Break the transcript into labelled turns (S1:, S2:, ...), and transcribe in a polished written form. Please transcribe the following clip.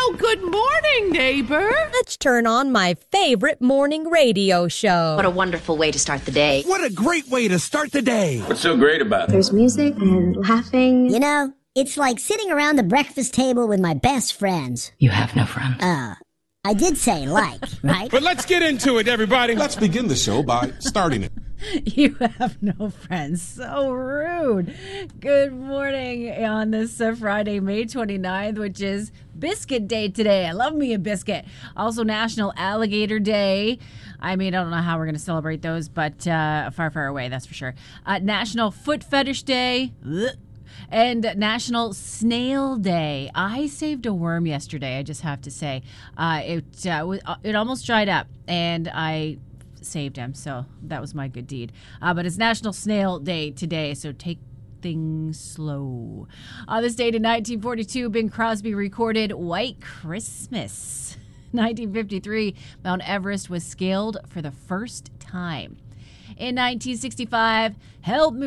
S1: Well, good morning, neighbor.
S2: Let's turn on my favorite morning radio show.
S3: What a wonderful way to start the day.
S4: What a great way to start the day.
S5: What's so great about it?
S6: There's music and laughing.
S7: You know, it's like sitting around the breakfast table with my best friends.
S3: You have no friends.
S7: I did say like, right?
S8: But let's get into it, everybody.
S9: Let's begin the show by starting it.
S10: You have no friends. So rude. Good morning on this Friday, May 29th, which is Biscuit Day today. I love me a biscuit. Also National Alligator Day. I mean, I don't know how we're going to celebrate those, but far, far away, that's for sure. National Foot Fetish Day. Ugh. And National Snail Day. I saved a worm yesterday, I just have to say. It almost dried up, and I saved him, so that was my good deed. But it's National Snail Day today, so take things slow. On this date in 1942, Bing Crosby recorded White Christmas. 1953, Mount Everest was scaled for the first time. In 1965, Help Me